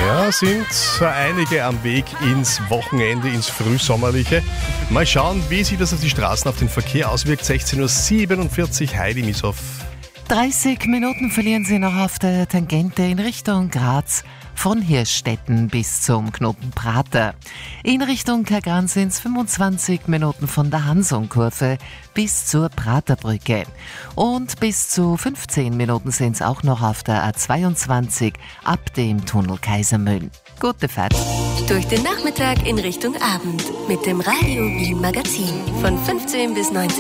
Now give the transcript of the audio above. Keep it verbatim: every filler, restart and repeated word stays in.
Ja, sind einige am Weg ins Wochenende, ins Frühsommerliche. Mal schauen, wie sich das auf die Straßen, auf den Verkehr auswirkt. sechzehn Uhr siebenundvierzig, Heidi Mieshoff. dreißig Minuten verlieren Sie noch auf der Tangente in Richtung Graz, von Hirschstetten bis zum Knoten Prater. In Richtung Kagran sind es fünfundzwanzig Minuten von der Hansonkurve bis zur Praterbrücke. Und bis zu fünfzehn Minuten sind es auch noch auf der A zweiundzwanzig ab dem Tunnel Kaisermühlen. Gute Fahrt. Durch den Nachmittag in Richtung Abend mit dem Radio Wien Magazin von fünfzehn bis neunzehn.